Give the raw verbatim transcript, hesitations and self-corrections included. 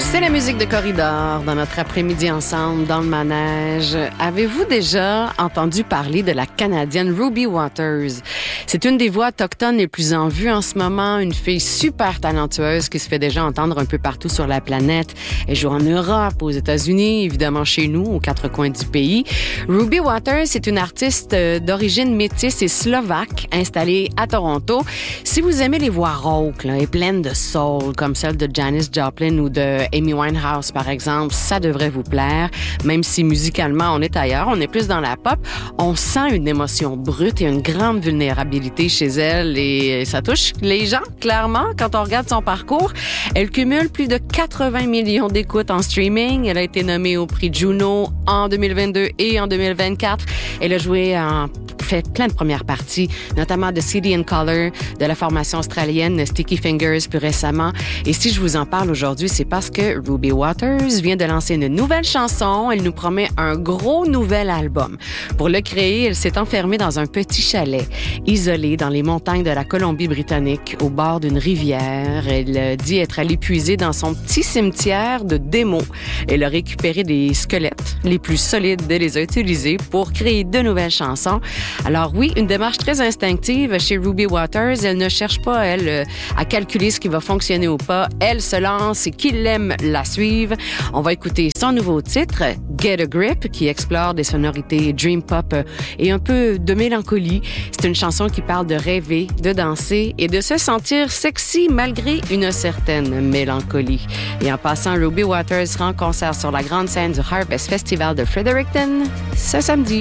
C'est la musique de Corridor dans notre après-midi ensemble dans le manège. Avez-vous déjà entendu parler de la Canadienne Ruby Waters? C'est une des voix autochtones les plus en vue en ce moment, une fille super talentueuse qui se fait déjà entendre un peu partout sur la planète. Elle joue en Europe, aux États-Unis, évidemment chez nous, aux quatre coins du pays. Ruby Waters, c'est une artiste d'origine métisse et slovaque installée à Toronto. Si vous aimez les voix rauques là, et pleines de soul, comme celle de Janis Joplin ou de Amy Winehouse, par exemple, ça devrait vous plaire. Même si musicalement, on est ailleurs, on est plus dans la pop, on sent une émotion brute et une grande vulnérabilité chez elle et ça touche les gens, clairement, quand on regarde son parcours. Elle cumule plus de quatre-vingts millions d'écoutes en streaming. Elle a été nommée au prix Juno en deux mille vingt-deux et en deux mille vingt-quatre. Elle a joué en fait plein de premières parties, notamment de City and Colour, de la formation australienne Sticky Fingers plus récemment. Et si je vous en parle aujourd'hui, c'est parce que Ruby Waters vient de lancer une nouvelle chanson. Elle nous promet un gros nouvel album. Pour le créer, elle s'est enfermée dans un petit chalet, isolé dans les montagnes de la Colombie-Britannique, au bord d'une rivière. Elle dit être allée puiser dans son petit cimetière de démos. Elle a récupéré des squelettes les plus solides et les a utilisés pour créer de nouvelles chansons. Alors oui, une démarche très instinctive chez Ruby Waters. Elle ne cherche pas, elle, à calculer ce qui va fonctionner ou pas. Elle se lance et qui l'aime la suivre. On va écouter son nouveau titre, Get a Grip, qui explore des sonorités dream pop et un peu de mélancolie. C'est une chanson qui parle de rêver, de danser et de se sentir sexy malgré une certaine mélancolie. Et en passant, Ruby Waters sera en concert sur la grande scène du Harvest Festival de Fredericton ce samedi.